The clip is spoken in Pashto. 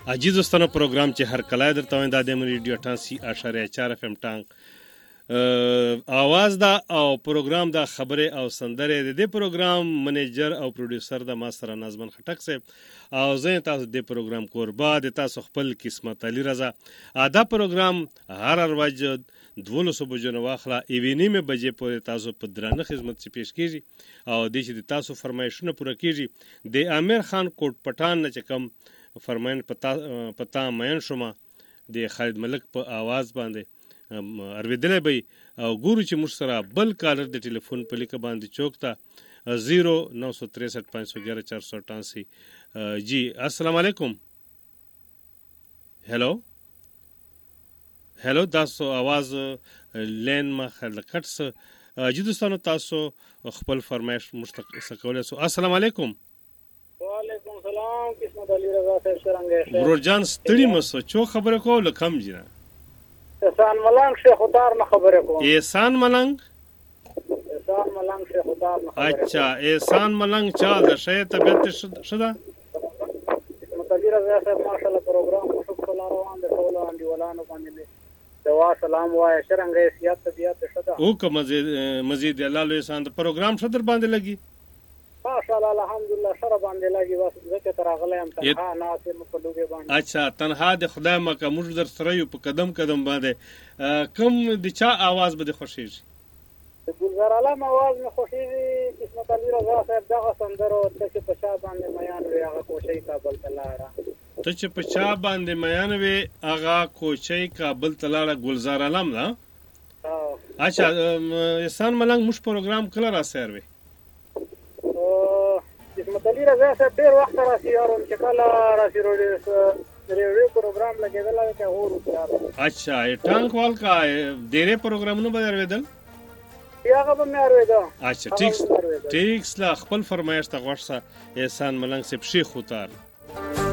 عزیز دوستانو پروګرام چې هر کله درته وایم دا د ریډیو 88.4 FM ټانګ आवाज دا او پروګرام دا خبره او سندره د دې پروګرام منیجر او پروډوسر د ماستر نظمن خټک صاحب او زه تاسو د پروګرام قربا د تاسو خپل قسمت علي رضا دا پروګرام هر ورځ 12 بجو واخله ایوینیمه بجې پورې تاسو په درانه خدمت چې پیش کیږي او د دې تاسو فرمایشونه پوره کیږي د امیر خان کوټ پټان نه چکم فرماین پتا مین شوما د خالد ملک په आवाज باندې ارویدلې به او ګورو چې موږ سره بل کالر د ټلیفون په لیکه باندې چوکتا 09635114488 جی السلام علیکم هلو تاسو आवाज لین ما خلکټس جی دوستانو تاسو خپل فرمایش مستقبل سو السلام علیکم وعلیکم السلام قسمت علي رضا صاحب څنګه یې برور جان ستړي مسو چو خبره کوله کم جنا احسان ملنګ شیخ اتار نه خبره کوم احسان ملنګ شیخ اتار نه اچھا احسان ملنګ چا د شې طبيعت شدا قسمت علي رضا صاحب ماشاءالله پروګرام مو څه روان دي ټول باندې ولانو باندې دوا سلام وای څنګه یې سیاست طبيعت شدا او کوم مزید الله له احسان د پروګرام صدر باندې لګي ماشاءالله الحمدلله سره باندې لګي بس زکه تر غلې هم تنها ناسه مخلوګه باندې اچھا تنها د خدای مکه موږ در سره یو په قدم باندې کوم د چا आवाज به خوشیږي د ګلزار علم आवाज مې خوشیږي قسمت علي رضا صاحب دغه سندرو ته چې په شا باندې میان وی هغه کوشي کابل ته لاړه ته چې په شا باندې میان وی هغه کوشي کابل ته لاړه ګلزار علم نه اچھا احسان ملنګ موږ پروګرام کله را سروي قسمت علي رضا صاحب ډېر وخت راسي یارم چې کله راسي ریډیو پروګرام لګېدل که هورو اچھا ټانک وال کا ډېرې پروګرامونه به اورېدل هغه به مې اورېده اچھا ټیکس لا خپل فرمایش ته غوښه احسان ملنګ صاحب شیخ اتار